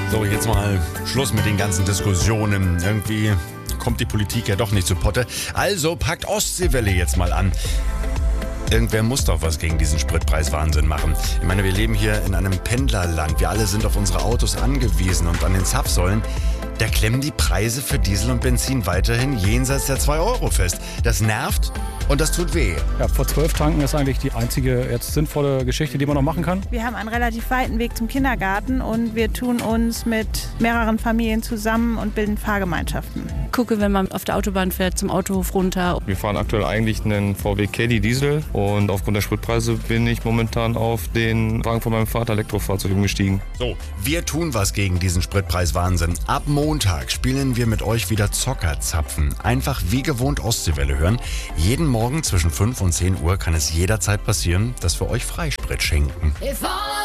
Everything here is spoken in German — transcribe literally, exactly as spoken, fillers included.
So, jetzt mal Schluss mit den ganzen Diskussionen. Irgendwie kommt die Politik ja doch nicht zu Potte. Also packt Ostseewelle jetzt mal an. Irgendwer muss doch was gegen diesen Spritpreiswahnsinn machen. Ich meine, wir leben hier in einem Pendlerland. Wir alle sind auf unsere Autos angewiesen und an den Zapfsäulen. Da klemmen die Preise für Diesel und Benzin weiterhin jenseits der zwei Euro fest. Das nervt und das tut weh. Ja, vor zwölf tanken ist eigentlich die einzige jetzt sinnvolle Geschichte, die man noch machen kann. Wir haben einen relativ weiten Weg zum Kindergarten und wir tun uns mit mehreren Familien zusammen und bilden Fahrgemeinschaften. Gucke, wenn man auf der Autobahn fährt, zum Autohof runter. Wir fahren aktuell eigentlich einen V W Caddy Diesel und aufgrund der Spritpreise bin ich momentan auf den Wagen von meinem Vater Elektrofahrzeug umgestiegen. So, wir tun was gegen diesen Spritpreiswahnsinn. Ab Montag spielen wir mit euch wieder Zockerzapfen. Einfach wie gewohnt Ostseewelle hören. Jeden Morgen zwischen fünf und zehn Uhr kann es jederzeit passieren, dass wir euch Freisprit schenken.